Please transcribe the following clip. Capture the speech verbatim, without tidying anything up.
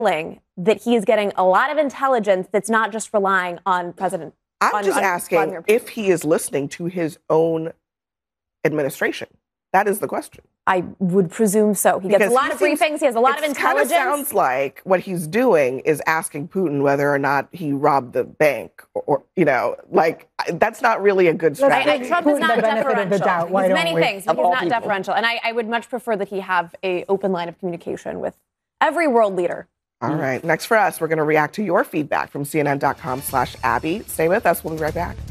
that he is getting a lot of intelligence that's not just relying on President. I'm on, just on asking if he is listening to his own administration. That is the question. I would presume so. He gets Because a lot he of seems- briefings. He has a lot of It kind of intelligence. sounds like what he's doing is asking Putin whether or not he robbed the bank, or, or you know, like that's not really a good strategy. I, I, Trump is Putin not the benefit of the deferential. doubt. Why He's don't many we? things, but Of he's all not people. deferential. And I, I would much prefer that he have a open line of communication with every world leader. All right. Next for us, we're going to react to your feedback from C N N dot com slash Abby. Stay with us. We'll be right back.